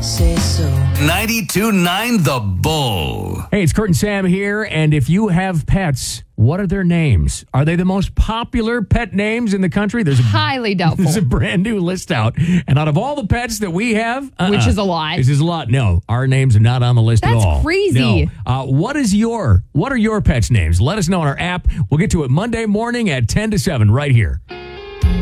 say so. 92.9 The Bull. Hey, it's Kurt and Sam here, and if you have pets, what are their names? Are they the most popular pet names in the country? Highly doubtful. There's a brand new list out, and out of all the pets that we have... Which is a lot. This is a lot. No, our names are not on the list at all. That's crazy. No. What are your pets' names? Let us know on our app. We'll get to it Monday morning at 10 to 7 right here.